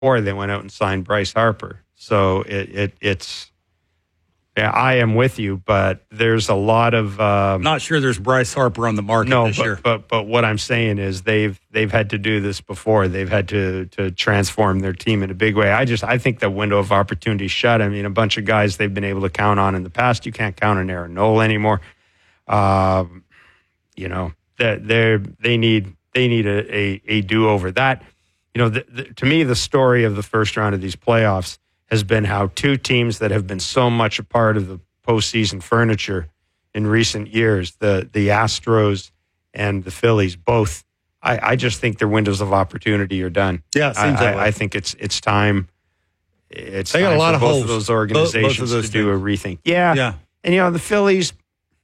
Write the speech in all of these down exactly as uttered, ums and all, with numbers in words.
before they went out and signed Bryce Harper. So it, it it's. Yeah, I am with you, but there's a lot of. Um, Not sure there's Bryce Harper on the market no, this but, year. but but what I'm saying is they've they've had to do this before. They've had to to transform their team in a big way. I just I think the window of opportunity shut. I mean, a bunch of guys they've been able to count on in the past. You can't count on Aaron Noel anymore. Um, you know that they they need they need a a, a do over. That you know the, the, to me the story of the first round of these playoffs has been how two teams that have been so much a part of the postseason furniture in recent years, the the Astros and the Phillies, both, I, I just think their windows of opportunity are done. Yeah, it seems I, that way. I, I think it's it's time. It's they got time a lot for of both holes. of those organizations both, both of those to do a rethink. Yeah, yeah. And you know the Phillies.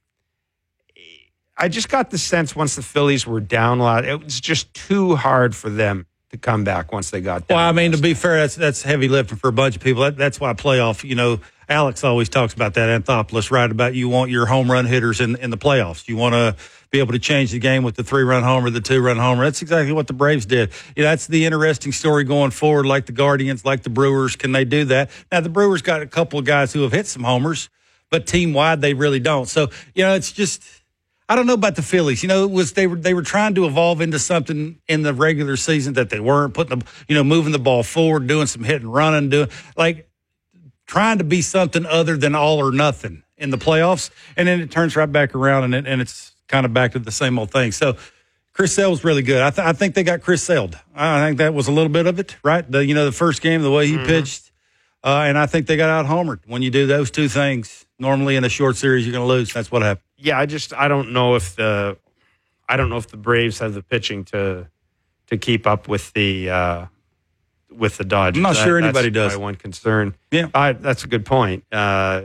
I just got the sense once the Phillies were down a lot, it was just too hard for them to come back once they got down. Well, I mean, to be fair, that's that's heavy lifting for a bunch of people. That, that's why playoff, you know, Alex always talks about that, Anthopoulos, right, about you want your home run hitters in, in the playoffs. You want to be able to change the game with the three-run homer, the two-run homer. That's exactly what the Braves did. You know, that's the interesting story going forward, like the Guardians, like the Brewers. Can they do that? Now, the Brewers got a couple of guys who have hit some homers, but team-wide, they really don't. So, you know, it's just – I don't know about the Phillies. You know, it was they were they were trying to evolve into something in the regular season that they weren't, putting the you know moving the ball forward, doing some hit and running, doing like trying to be something other than all or nothing in the playoffs, and then it turns right back around and it, and it's kind of back to the same old thing. So Chris Sale was really good. I, th- I think they got Chris Sale. I think that was a little bit of it, right? The you know the first game, the way he mm-hmm. pitched, uh, and I think they got out homered. When you do those two things, normally in a short series, you're going to lose. That's what happened. Yeah, I just I don't know if the I don't know if the Braves have the pitching to to keep up with the uh, with the Dodgers. I'm not that, sure anybody that's does. My one concern. Yeah, I, that's a good point. Uh,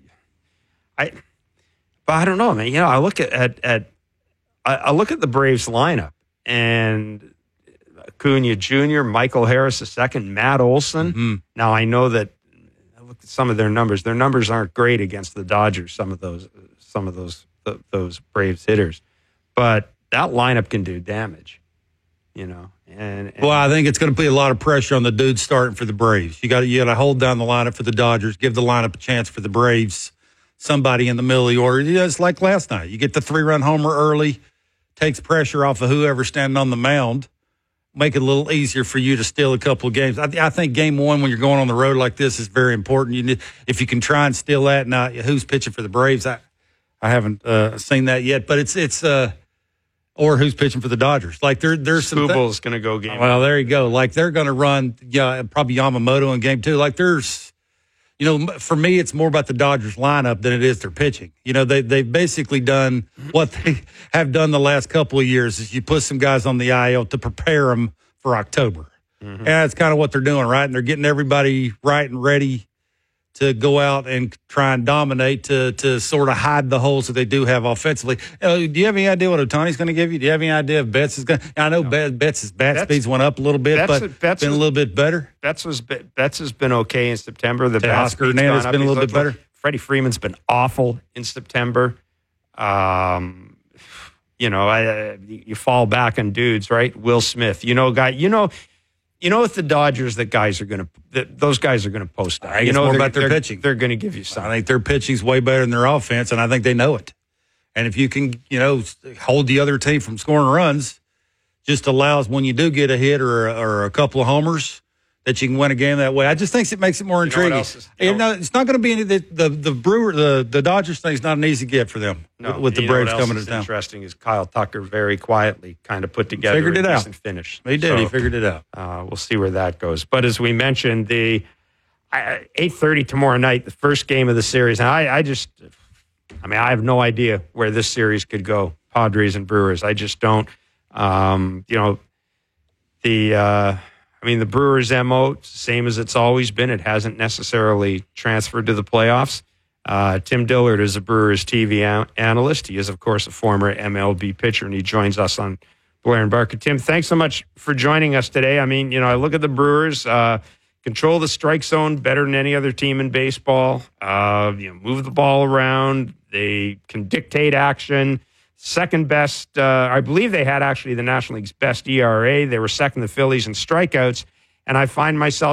I but I don't know, man. You know, I look at at, at I, I look at the Braves lineup and Acuna Junior, Michael Harris the second, Matt Olson. Mm-hmm. Now I know that I looked at some of their numbers. Their numbers aren't great against the Dodgers. Some of those. Some of those th- those Braves hitters, but that lineup can do damage, you know. And, and well, I think it's going to be a lot of pressure on the dudes starting for the Braves. You got to you got to hold down the lineup for the Dodgers, give the lineup a chance for the Braves. Somebody in the middle of the order. You know, it's like last night. You get the three run homer early, takes pressure off of whoever's standing on the mound. Make it a little easier for you to steal a couple of games. I, I think game one, when you're going on the road like this, is very important. You need, if you can try and steal that. Now, who's pitching for the Braves? I, I haven't uh, seen that yet, but it's it's uh, or who's pitching for the Dodgers? Like there there's some Skubal's going to go game. Well, there you go. Like they're going to run, yeah, probably Yamamoto in game two. Like there's, you know, for me, it's more about the Dodgers lineup than it is their pitching. You know, they they've basically done what they have done the last couple of years. Is you put some guys on the I L to prepare them for October, mm-hmm. and that's kind of what they're doing, right? And they're getting everybody right and ready to go out and try and dominate to to sort of hide the holes that they do have offensively. Uh, do you have any idea what Ohtani's going to give you? Do you have any idea if Betts is going to? I know no. Betts' bat Betts, speeds went up a little bit, Betts, but Betts been was, a little bit better. Betts, was, Betts has been okay in September. The Oscar Hernandez has been a little bit better. Freddie Freeman's been awful in September. Um, you know, I, you fall back on dudes, right? Will Smith, you know, guy, you know, You know, with the Dodgers, that guys are going to, those guys are going to post out. You know more about their pitching. They're going to give you something. I think their pitching's way better than their offense, and I think they know it. And if you can, you know, hold the other team from scoring runs, just allows when you do get a hit or a, or a couple of homers that you can win a game that way. I just think it makes it more intriguing. You know is, you know, it's not going to be any the the, the Brewer the the Dodgers thing is not an easy get for them. No, with, with the Braves coming to town. Interesting is Kyle Tucker very quietly kind of put together figured it a out. decent finish. He did. So, he figured it out. Uh, we'll see where that goes. But as we mentioned, the uh, eight thirty tomorrow night, the first game of the series. And I, I just, I mean, I have no idea where this series could go. Padres and Brewers. I just don't. Um, you know, the. Uh, I mean, the Brewers' M O, same as it's always been. It hasn't necessarily transferred to the playoffs. Uh, Tim Dillard is a Brewers T V an- analyst. He is, of course, a former M L B pitcher, and he joins us on Blair and Barker. Tim, thanks so much for joining us today. I mean, you know, I look at the Brewers, uh, control the strike zone better than any other team in baseball. Uh, you know, move the ball around. They can dictate action. Second best, uh, I believe they had actually the National League's best E R A. They were second to the Phillies in strikeouts. and I find myself